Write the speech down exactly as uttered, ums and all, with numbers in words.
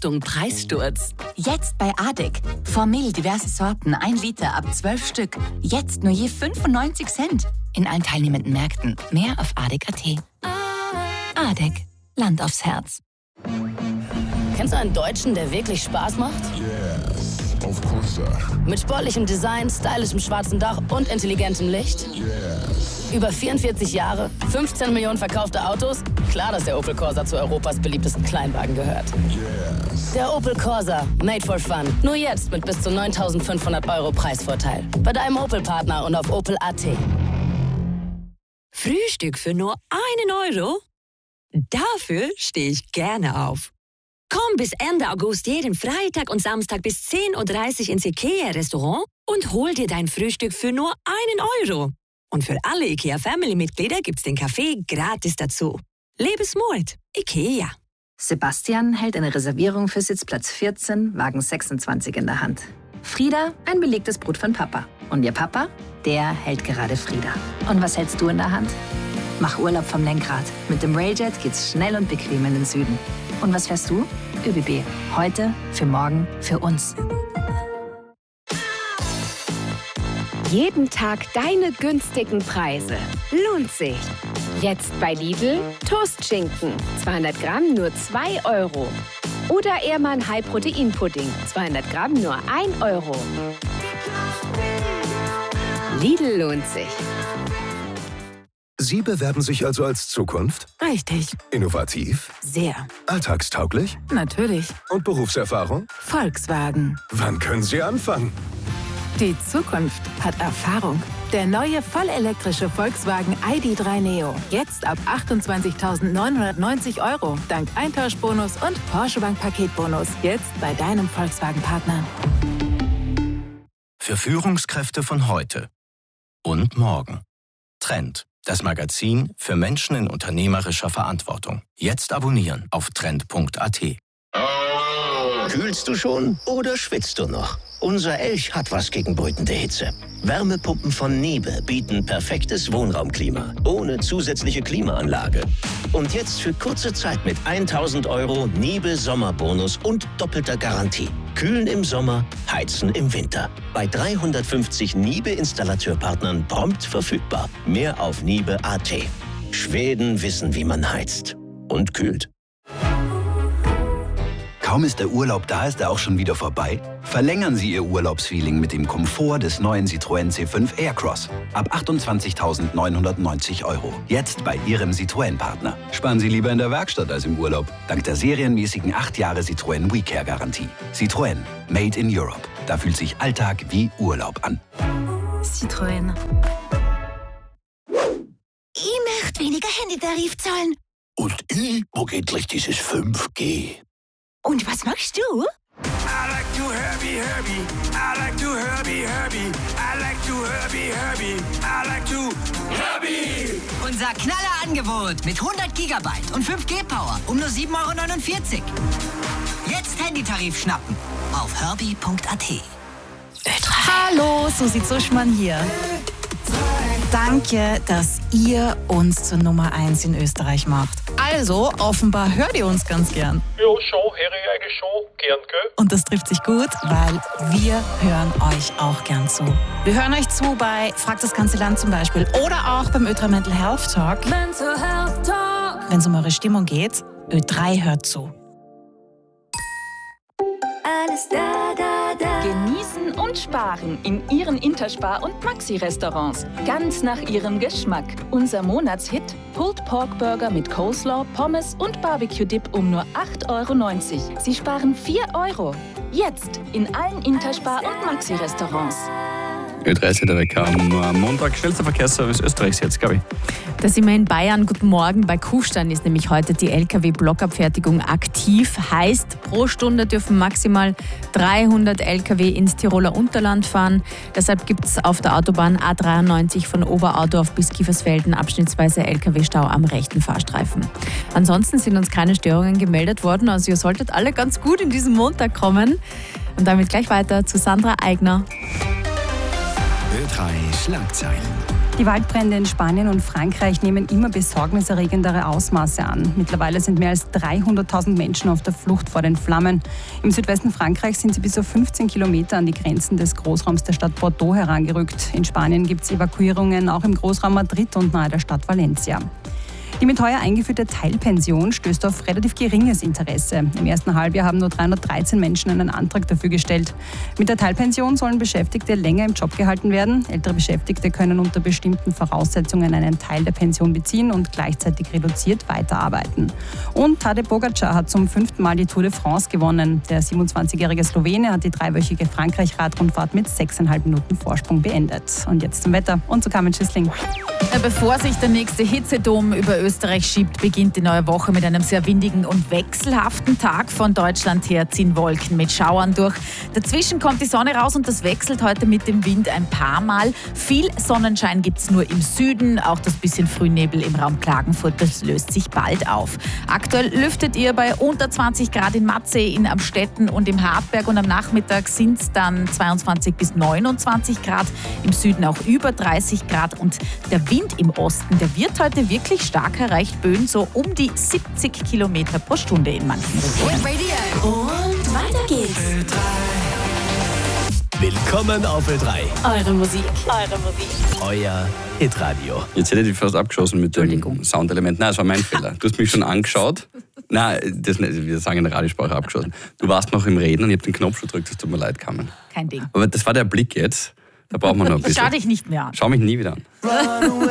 Achtung, Preissturz. Jetzt bei Adek. Formel diverse Sorten, ein Liter ab zwölf Stück. Jetzt nur je fünfundneunzig Cent. In allen teilnehmenden Märkten. Mehr auf adek punkt at. Adek. Land aufs Herz. Kennst du einen Deutschen, der wirklich Spaß macht? Yes, of course, sir. Mit sportlichem Design, stylischem schwarzen Dach und intelligentem Licht? Yes. Über vierundvierzig Jahre, fünfzehn Millionen verkaufte Autos? Klar, dass der Opel Corsa zu Europas beliebtesten Kleinwagen gehört. Yes. Der Opel Corsa, made for fun. Nur jetzt mit bis zu neuntausendfünfhundert Euro Preisvorteil. Bei deinem Opel-Partner und auf opel punkt at. Frühstück für nur einen Euro? Dafür stehe ich gerne auf. Komm bis Ende August jeden Freitag und Samstag bis zehn Uhr dreißig ins IKEA-Restaurant und hol dir dein Frühstück für nur einen Euro. Und für alle IKEA-Family-Mitglieder gibt's den Kaffee gratis dazu. Lebensmut, IKEA. Sebastian hält eine Reservierung für Sitzplatz vierzehn, Wagen sechsundzwanzig in der Hand. Frieda ein belegtes Brot von Papa. Und ihr Papa, der hält gerade Frieda. Und was hältst du in der Hand? Mach Urlaub vom Lenkrad. Mit dem Railjet geht's schnell und bequem in den Süden. Und was fährst du? ÖBB. Heute, für morgen, für uns. Jeden Tag deine günstigen Preise. Lohnt sich. Jetzt bei Lidl Toastschinken. zweihundert Gramm nur zwei Euro. Oder Ehrmann High-Protein-Pudding. zweihundert Gramm nur ein Euro. Lidl lohnt sich. Sie bewerben sich also als Zukunft? Richtig. Innovativ? Sehr. Alltagstauglich? Natürlich. Und Berufserfahrung? Volkswagen. Wann können Sie anfangen? Die Zukunft hat Erfahrung. Der neue vollelektrische Volkswagen I D drei Neo. Jetzt ab achtundzwanzigtausendneunhundertneunzig Euro. Dank Eintauschbonus und Porsche Bank Paketbonus. Jetzt bei deinem Volkswagen-Partner. Für Führungskräfte von heute und morgen. Trend. Das Magazin für Menschen in unternehmerischer Verantwortung. Jetzt abonnieren auf trend punkt at. Kühlst du schon oder schwitzt du noch? Unser Elch hat was gegen brütende Hitze. Wärmepumpen von Niebe bieten perfektes Wohnraumklima, ohne zusätzliche Klimaanlage. Und jetzt für kurze Zeit mit tausend Euro Niebe Sommerbonus und doppelter Garantie. Kühlen im Sommer, heizen im Winter. Bei dreihundertfünfzig Niebe-Installateurpartnern prompt verfügbar. Mehr auf niebe punkt at. Schweden wissen, wie man heizt und kühlt. Kaum ist der Urlaub da, ist er auch schon wieder vorbei? Verlängern Sie Ihr Urlaubsfeeling mit dem Komfort des neuen Citroën C fünf Aircross. Ab achtundzwanzigtausendneunhundertneunzig Euro. Jetzt bei Ihrem Citroën-Partner. Sparen Sie lieber in der Werkstatt als im Urlaub. Dank der serienmäßigen acht Jahre Citroën WeCare-Garantie. Citroën. Made in Europe. Da fühlt sich Alltag wie Urlaub an. Citroën. Ich möchte weniger Handytarif zahlen. Und ich, wo geht gleich dieses fünf G? Und was machst du? I like to Herbie, Herbie. I like to Herbie, Herbie. I like to Herbie, Herbie. I like to Herbie. Unser Knallerangebot mit hundert Gigabyte und fünf G Power um nur sieben Euro neunundvierzig. Jetzt Handytarif schnappen auf herbie punkt at. Hallo, Susi Zuschmann hier. Danke, dass ihr uns zur Nummer eins in Österreich macht. Also, offenbar hört ihr uns ganz gern. Ja, schon, höre ich eigentlich schon gern, gell? Und das trifft sich gut, weil wir hören euch auch gern zu. Wir hören euch zu bei Frag das ganze Land zum Beispiel oder auch beim Ö drei Mental Health Talk. Mental Health Talk. Wenn es um eure Stimmung geht, Ö drei hört zu. Alles da, da, da. Genießen und sparen in Ihren Interspar- und Maxi-Restaurants. Ganz nach Ihrem Geschmack. Unser Monatshit: Pulled Pork Burger mit Coleslaw, Pommes und Barbecue-Dip um nur acht Euro neunzig. Sie sparen vier Euro. Jetzt in allen Interspar- und Maxi-Restaurants. Ö drei ist direkt am Montag. Schnellster Verkehrsservice Österreichs jetzt, glaube ich. Da sind wir in Bayern. Guten Morgen. Bei Kufstein ist nämlich heute die L K W-Blockabfertigung aktiv. Heißt, pro Stunde dürfen maximal dreihundert L K W ins Tiroler Unterland fahren. Deshalb gibt es auf der Autobahn A dreiundneunzig von Oberaudorf bis Kiefersfelden abschnittsweise L K W-Stau am rechten Fahrstreifen. Ansonsten sind uns keine Störungen gemeldet worden. Also ihr solltet alle ganz gut in diesen Montag kommen. Und damit gleich weiter zu Sandra Eigner. Ö drei Schlagzeilen. Die Waldbrände in Spanien und Frankreich nehmen immer besorgniserregendere Ausmaße an. Mittlerweile sind mehr als dreihunderttausend Menschen auf der Flucht vor den Flammen. Im Südwesten Frankreichs sind sie bis auf fünfzehn Kilometer an die Grenzen des Großraums der Stadt Bordeaux herangerückt. In Spanien gibt es Evakuierungen auch im Großraum Madrid und nahe der Stadt Valencia. Die mit heuer eingeführte Teilpension stößt auf relativ geringes Interesse. Im ersten Halbjahr haben nur dreihundertdreizehn Menschen einen Antrag dafür gestellt. Mit der Teilpension sollen Beschäftigte länger im Job gehalten werden. Ältere Beschäftigte können unter bestimmten Voraussetzungen einen Teil der Pension beziehen und gleichzeitig reduziert weiterarbeiten. Und Tadej Pogačar hat zum fünften Mal die Tour de France gewonnen. Der siebenundzwanzigjährige Slowene hat die dreiwöchige Frankreich-Radrundfahrt mit sechseinhalb Minuten Vorsprung beendet. Und jetzt zum Wetter und zu Carmen Schüssling. Bevor sich der nächste Hitzedom über Österreich schiebt, beginnt die neue Woche mit einem sehr windigen und wechselhaften Tag. Von Deutschland her ziehen Wolken mit Schauern durch. Dazwischen kommt die Sonne raus und das wechselt heute mit dem Wind ein paar Mal. Viel Sonnenschein gibt es nur im Süden. Auch das bisschen Frühnebel im Raum Klagenfurt, das löst sich bald auf. Aktuell lüftet ihr bei unter zwanzig Grad in Matzee, in Amstetten und im Hartberg. Und am Nachmittag sind es dann zweiundzwanzig bis neunundzwanzig Grad. Im Süden auch über dreißig Grad. Und der Wind im Osten, der wird heute wirklich stark, erreicht Böen so um die siebzig Kilometer pro Stunde in manchen Regionen. Und weiter geht's. Willkommen auf Ö drei. Eure Musik, eure Musik. Euer Hitradio. Jetzt hätte ich dich fast abgeschossen mit dem Soundelement. Nein, das war mein Fehler. Du hast mich schon angeschaut. Nein, das, wir sagen in der Radiosprache abgeschossen. Du warst noch im Reden und ich habe den Knopf gedrückt, es tut mir leid, Carmen. Kein Ding. Aber das war der Blick jetzt. Da braucht man noch ein bisschen. Schau dich nicht mehr an. Schau mich nie wieder an.